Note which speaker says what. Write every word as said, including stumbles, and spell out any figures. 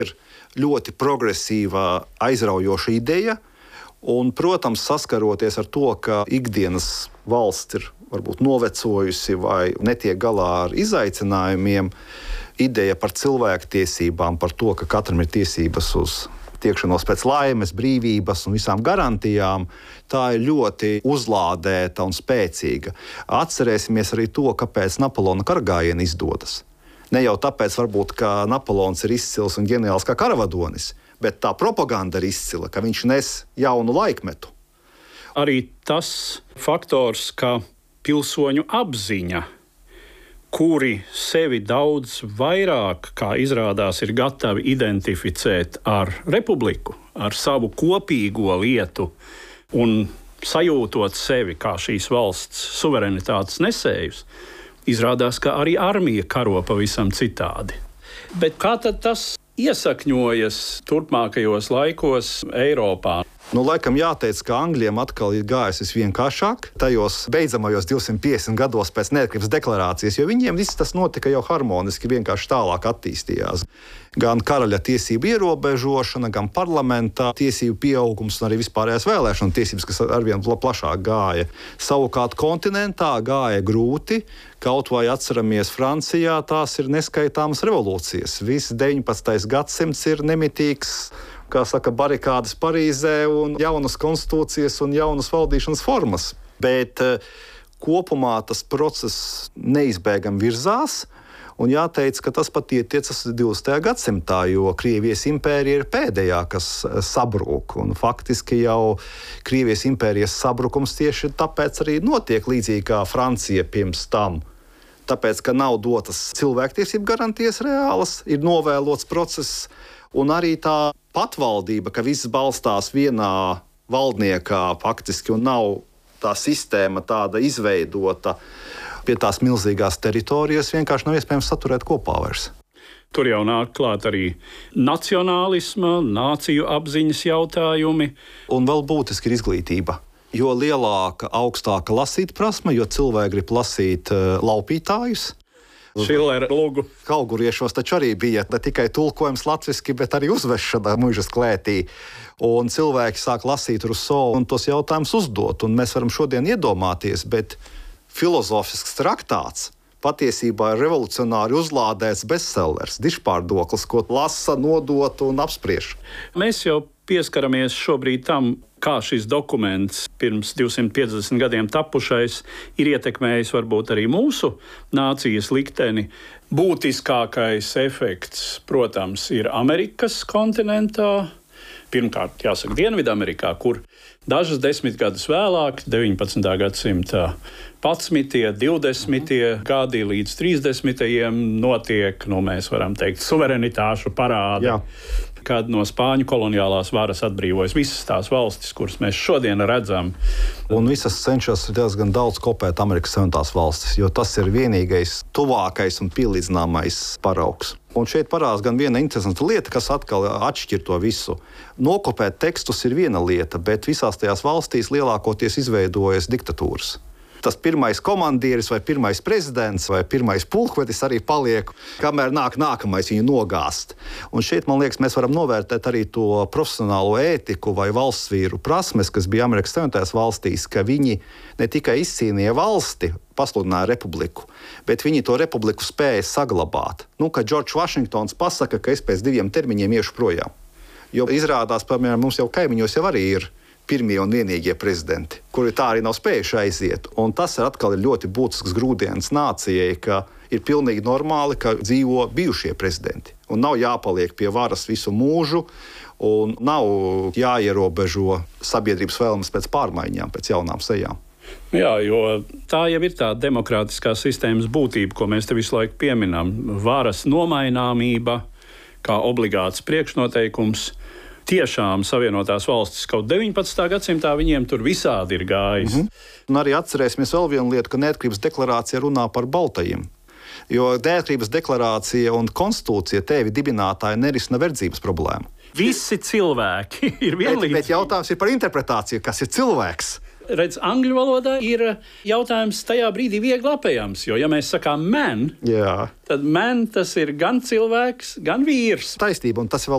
Speaker 1: ir ļoti progresīva, aizraujoša ideja. Un, protams, saskaroties ar to, ka ikdienas valsts ir varbūt novecojusi vai netiek galā ar izaicinājumiem, ideja par cilvēktiesībām, par to, ka katram ir tiesības uz tiekšanos pēc laimes, brīvības un visām garantijām, tā ir ļoti uzlādēta un spēcīga. Atcerēsimies arī to, kāpēc Napoleona karagājieni izdodas. Ne jau tāpēc, varbūt, ka Napoleons ir izcils un ģeniāls kā karavadonis, bet tā propaganda ir izcila, ka viņš nes jaunu laikmetu.
Speaker 2: Arī tas faktors, ka pilsoņu apziņa, kuri sevi daudz vairāk, kā izrādās, ir gatavi identificēt ar republiku, ar savu kopīgo lietu un sajūtot sevi kā šīs valsts suverenitātes nesējus, izrādās, ka arī armija karo pavisam citādi. Bet kā tad tas iesakņojas turpmākajos laikos Eiropā?
Speaker 1: Nu, laikam jāteic, ka Angļiem atkal ir gājis visvienkāršāk tajos beidzamajos divsimt piecdesmit gados pēc neatkarības deklarācijas, jo viņiem viss tas notika jau harmoniski, vienkārši tālāk attīstījās. Gan karaļa tiesību ierobežošana, gan parlamentā tiesību pieaugums un arī vispārējās vēlēšana tiesības, kas arvien plašāk gāja. Savukārt kontinentā gāja grūti, kaut vai atceramies Francijā, tās ir neskaitāmas revolūcijas. Viss deviņpadsmitais gadsimts ir nemitīgs, kā saka, barikādas Parīzē un jaunas konstitūcijas un jaunas valdīšanas formas. Bet kopumā tas process neizbēgami virzās, un jāteic, ka tas pat ietiecas divdesmitajā gadsimtā, jo Krievijas impērija ir pēdējā, kas sabrūk. Un faktiski jau Krievijas impērijas sabrukums tieši tāpēc arī notiek līdzīgi kā Francija pirms tam. Tāpēc, ka nav dotas cilvēktiesību garantijas reālas, ir novēlots process, un arī tā patvaldība, ka viss balstās vienā valdniekā faktiski un nav tā sistēma tāda izveidota pie tās milzīgās teritorijas, vienkārši nav iespējams saturēt kopā vairs.
Speaker 2: Tur jau nāk klāt arī nacionālisma, nāciju apziņas jautājumi.
Speaker 1: Un vēl būtiski ir izglītība. Jo lielāka, augstāka lasīt prasme, jo cilvēki grib lasīt uh, laupītājus.
Speaker 2: Šillera lugu.
Speaker 1: Kauguriešos taču arī bija ne tikai tulkojums latviski, bet arī uzvešana muižas klētī. Un cilvēki sāk lasīt Rousseau un tos jautājumus uzdot. Un mēs varam šodien iedomāties, bet filozofisks traktāts patiesībā ir revolucionāri uzlādēts bestsellers, dižpārdoklis, ko lasa, nodot un apspriež.
Speaker 2: Mēs jau pieskaramies šobrīd tam, kā šis dokuments pirms divsimt piecdesmit gadiem tapušais ir ietekmējis varbūt arī mūsu nācijas likteni. Būtiskākais efekts, protams, ir Amerikas kontinentā. Pirmkārt, jāsaka, Dienvidamerikā, kur dažas desmit gadus vēlāk, deviņpadsmitā gadsimta padsmitie, divdesmitie gadi līdz trīsdesmitajiem notiek, nu, mēs varam teikt, suverenitāšu parādi.
Speaker 1: Jā.
Speaker 2: Kad no Spāņu koloniālās varas atbrīvojas visas tās valstis, kuras mēs šodien redzam.
Speaker 1: Un visas cenšas diezgan daudz kopēt Amerikas Savienotās valstis, jo tas ir vienīgais tuvākais un pielīdzināmais paraugs. Un šeit parādās gan viena interesanta lieta, kas atkal atšķir to visu. Nokopēt tekstus ir viena lieta, bet visās tajās valstīs lielākoties izveidojas diktatūras. Tas pirmais komandieris vai pirmais prezidents vai pirmais pulkvedis arī paliek, kamēr nāk nākamais viņu nogāzt. Un šeit, man liekas, mēs varam novērtēt arī to profesionālo ētiku vai valstsvīru prasmes, kas bija Amerikas Savienotajās valstīs, ka viņi ne tikai izcīnīja valsti, pasludināja republiku, bet viņi to republiku spēja saglabāt. Nu, kad Džordžs Vašingtons pasaka, ka es pēc diviem termiņiem iešu projām. Jo izrādās, piemēram, mums jau kaimiņos jau arī ir pirmie un vienīgie prezidenti, kuri tā arī nav spējuši aiziet. Un tas ir atkal ļoti būtisks grūdienis nācijai, ka ir pilnīgi normāli, ka dzīvo bijušie prezidenti. Un nav jāpaliek pie varas visu mūžu, un nav jāierobežo sabiedrības vēlmes pēc pārmaiņām, pēc jaunām sejām.
Speaker 2: Jā, jo tā jau ir tā demokrātiskās sistēmas būtība, ko mēs te visu laiku pieminam. Varas nomaināmība kā obligāts priekšnoteikums. Tiešām Savienotās valstis kaut deviņpadsmitā gadsimtā viņiem tur visādi ir gājis.
Speaker 1: Mm-hmm. Un arī atcerēsimies vēl vienu lietu, ka neatkarības deklarācija runā par baltajiem. Jo neatkarības deklarācija un konstitūcija tevi dibinātāji nerisina verdzības problēmu.
Speaker 2: Visi cilvēki ir vienlīdzīgi.
Speaker 1: Bet, bet jautājums ir par interpretāciju, kas ir cilvēks.
Speaker 2: redz, angļu valodā ir jautājums tajā brīdī viegli apējams, jo, ja mēs sakām man,
Speaker 1: Jā.
Speaker 2: tad man tas ir gan cilvēks, gan vīrs.
Speaker 1: Taisnība, un tas vēl